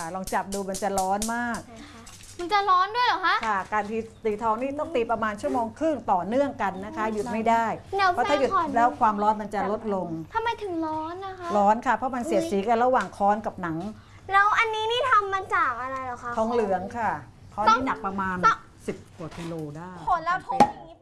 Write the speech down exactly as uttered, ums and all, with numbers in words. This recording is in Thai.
ลองจับดูมันจะร้อนมากมันจะร้อนด้วยเหรอคะค่ะการตีตีทองนี่ต้องตีประมาณชั่วโมงครึ่งต่อเนื่องกันนะคะหยุดไม่ได้เพราะถ้าหยุดแล้วความร้อนมันจะลดลงทำไมถึงร้อนนะคะร้อนค่ะเพราะมันเสียดสีกันระหว่างค้อนกับหนังแล้วอันนี้นี่ทำมาจากอะไรเหรอคะทองเหลืองค่ะค้อนนี่หนักประมาณสิบกว่ากิโลได้ผลแล้วทุบอย่างนี้